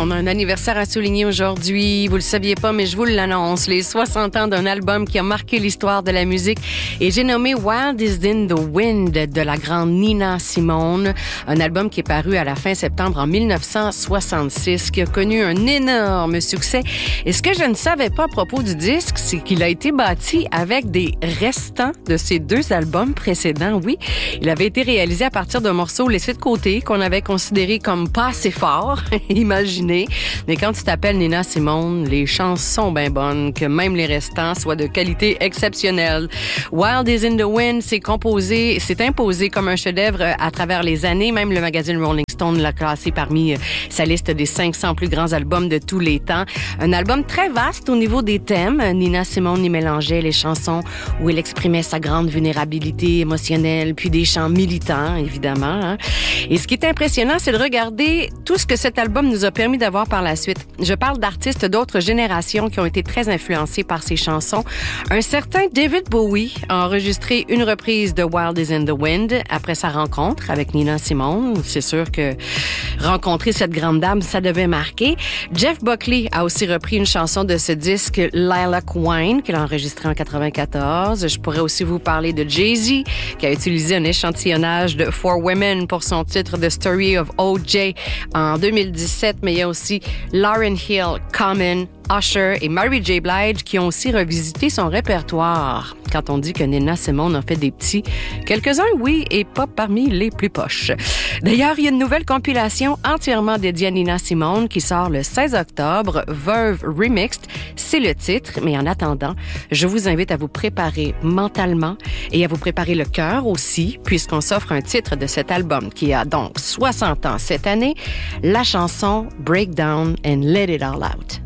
on a un anniversaire à souligner aujourd'hui. Vous le saviez pas, mais je vous l'annonce. Les 60 ans d'un album qui a marqué l'histoire de la musique. Et j'ai nommé Wild is in the Wind de la grande Nina Simone. Un album qui est paru à la fin septembre en 1966, qui a connu un énorme succès. Et ce que je ne savais pas à propos du disque, c'est qu'il a été bâti avec des restants de ses deux albums précédents. Oui, il avait été réalisé à partir d'un morceau laissé de côté qu'on avait considéré comme pas assez fort, imaginez. Mais quand tu t'appelles Nina Simone, les chances sont bien bonnes, que même les restants soient de qualité exceptionnelle. Wild is in the Wind s'est imposé comme un chef-d'œuvre à travers les années. Même le magazine Rolling Stone l'a classé parmi sa liste des 500 plus grands albums de tous les temps. Un album très vaste au niveau des thèmes. Nina Simone y mélangeait les chansons où elle exprimait sa grande vulnérabilité émotionnelle, puis des chants militants, évidemment. Hein. Et ce qui est impressionnant, c'est de regarder tout ce que cet album nous a permis d'avoir par la suite. Je parle d'artistes d'autres générations qui ont été très influencés par ces chansons. Un certain David Bowie a enregistré une reprise de Wild is in the Wind après sa rencontre avec Nina Simone. C'est sûr que rencontrer cette grande dame, ça devait marquer. Jeff Buckley a aussi repris une chanson de ce disque, Lilac Wine, qu'il a enregistré en 94. Je pourrais aussi vous parler de Jay-Z, qui a utilisé un échantillonnage de Four Women pour son titre The Story of O.J. en 2017, mais il y a aussi Lauryn Hill, Common, Usher et Mary J. Blige qui ont aussi revisité son répertoire. Quand on dit que Nina Simone en fait des petits, quelques-uns, oui, et pas parmi les plus poches. D'ailleurs, il y a une nouvelle compilation entièrement dédiée à Nina Simone qui sort le 16 octobre, Verve Remixed, c'est le titre. Mais en attendant, je vous invite à vous préparer mentalement et à vous préparer le cœur aussi, puisqu'on s'offre un titre de cet album qui a donc 60 ans cette année, la chanson Breakdown and Let It All Out.